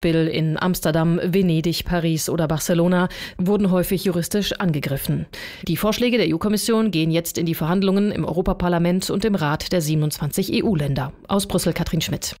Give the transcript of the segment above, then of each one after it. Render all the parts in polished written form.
Bill in Amsterdam, Venedig, Paris oder Barcelona wurden häufig juristisch angegriffen. Die Vorschläge der EU-Kommission gehen jetzt in die Verhandlungen im Europaparlament und im Rat der 27 EU-Länder. Aus Brüssel Katrin Schmidt.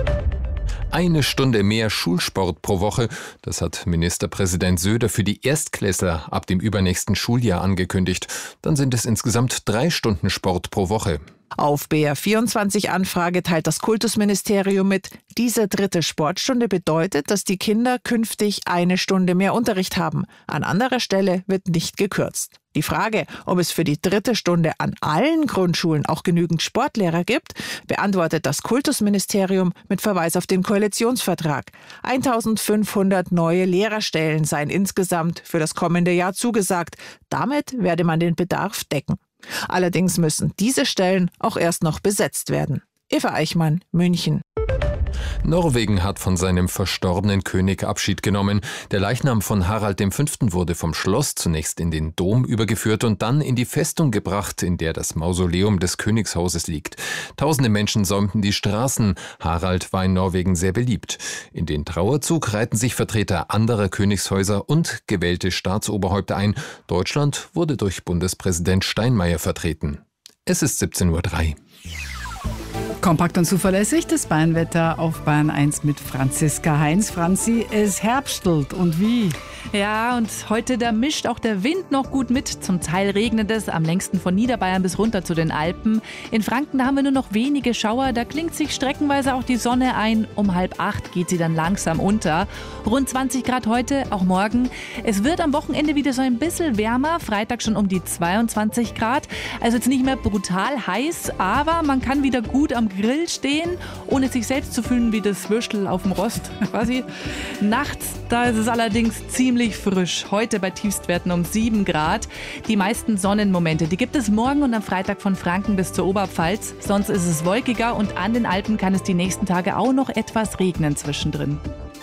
1 Stunde mehr Schulsport pro Woche, das hat Ministerpräsident Söder für die Erstklässler ab dem übernächsten Schuljahr angekündigt. Dann sind es insgesamt 3 Stunden Sport pro Woche. Auf BR24-Anfrage teilt das Kultusministerium mit, diese 3. Sportstunde bedeutet, dass die Kinder künftig 1 Stunde mehr Unterricht haben. An anderer Stelle wird nicht gekürzt. Die Frage, ob es für die 3. Stunde an allen Grundschulen auch genügend Sportlehrer gibt, beantwortet das Kultusministerium mit Verweis auf den Koalitionsvertrag. 1500 neue Lehrerstellen seien insgesamt für das kommende Jahr zugesagt. Damit werde man den Bedarf decken. Allerdings müssen diese Stellen auch erst noch besetzt werden. Eva Eichmann, München. Norwegen hat von seinem verstorbenen König Abschied genommen. Der Leichnam von Harald V. wurde vom Schloss zunächst in den Dom übergeführt und dann in die Festung gebracht, in der das Mausoleum des Königshauses liegt. Tausende Menschen säumten die Straßen. Harald war in Norwegen sehr beliebt. In den Trauerzug reihten sich Vertreter anderer Königshäuser und gewählte Staatsoberhäupter ein. Deutschland wurde durch Bundespräsident Steinmeier vertreten. Es ist 17:03 Uhr. Kompakt und zuverlässig das Bayernwetter auf Bayern 1 mit Franziska Heinz. Franzi, es herbstelt und wie? Ja, und heute, da mischt auch der Wind noch gut mit. Zum Teil regnet es am längsten von Niederbayern bis runter zu den Alpen. In Franken, da haben wir nur noch wenige Schauer. Da klingt sich streckenweise auch die Sonne ein. Um 7:30 geht sie dann langsam unter. Rund 20 Grad heute, auch morgen. Es wird am Wochenende wieder so ein bisschen wärmer. Freitag schon um die 22 Grad. Also jetzt nicht mehr brutal heiß, aber man kann wieder gut am Grill stehen, ohne sich selbst zu fühlen wie das Würstel auf dem Rost quasi. Nachts, da ist es allerdings ziemlich frisch. Heute bei Tiefstwerten um 7 Grad. Die meisten Sonnenmomente, die gibt es morgen und am Freitag von Franken bis zur Oberpfalz. Sonst ist es wolkiger und an den Alpen kann es die nächsten Tage auch noch etwas regnen zwischendrin.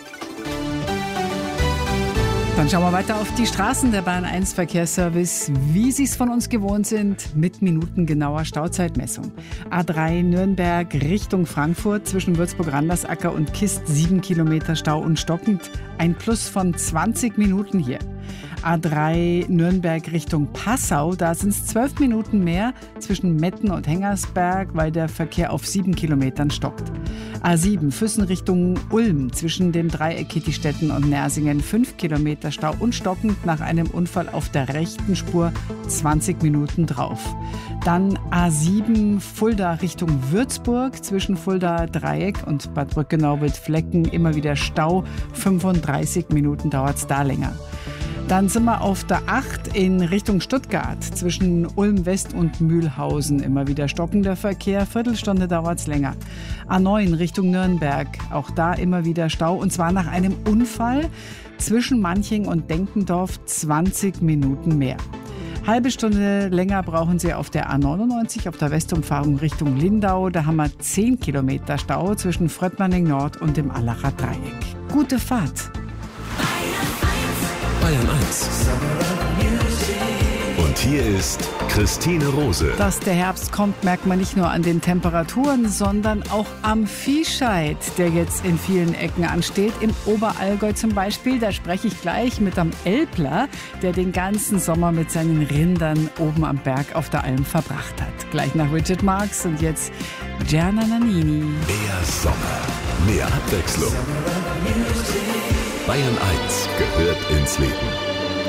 Dann schauen wir weiter auf die Straßen der Bayern 1 Verkehrsservice, wie Sie es von uns gewohnt sind, mit minutengenauer Stauzeitmessung. A3 Nürnberg Richtung Frankfurt zwischen Würzburg-Randersacker und Kist 7 Kilometer Stau und stockend. Ein Plus von 20 Minuten hier. A3 Nürnberg Richtung Passau, da sind es 12 Minuten mehr zwischen Metten und Hengersberg, weil der Verkehr auf 7 Kilometern stockt. A7 Füssen Richtung Ulm zwischen dem Dreieck Kittistetten und Nersingen 5 Kilometer Stau und stockend nach einem Unfall auf der rechten Spur 20 Minuten drauf. Dann A7 Fulda Richtung Würzburg zwischen Fulda Dreieck und Bad Brückenau-Flecken immer wieder Stau, 35 Minuten dauert es da länger. Dann sind wir auf der 8 in Richtung Stuttgart zwischen Ulm West und Mühlhausen. Immer wieder stockender Verkehr, Viertelstunde dauert es länger. A9 Richtung Nürnberg, auch da immer wieder Stau und zwar nach einem Unfall zwischen Manching und Denkendorf 20 Minuten mehr. Halbe Stunde länger brauchen Sie auf der A99 auf der Westumfahrung Richtung Lindau. Da haben wir 10 Kilometer Stau zwischen Fröttmanning Nord und dem Allacher Dreieck. Gute Fahrt! Bayern 1. Und hier ist Christine Rose. Dass der Herbst kommt, merkt man nicht nur an den Temperaturen, sondern auch am Viehscheid, der jetzt in vielen Ecken ansteht. Im Oberallgäu zum Beispiel, da spreche ich gleich mit am Elbler, der den ganzen Sommer mit seinen Rindern oben am Berg auf der Alm verbracht hat. Gleich nach Richard Marx und jetzt Gianna Nannini. Mehr Sommer, mehr Abwechslung. Bayern 1 gehört ins Leben.